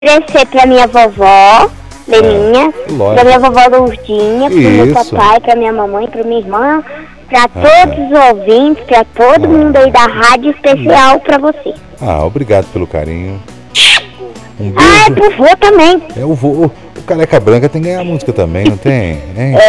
Agradecer pra minha vovó, Leninha, pra minha vovó Lourdinha, pro meu papai, pra minha mamãe, pra minha irmã, pra todos os ouvintes, pra todo mundo aí da rádio, especial pra você. Obrigado pelo carinho. Um beijo. É pro vô também. O Careca Branca tem que ganhar música também, não tem? Hein?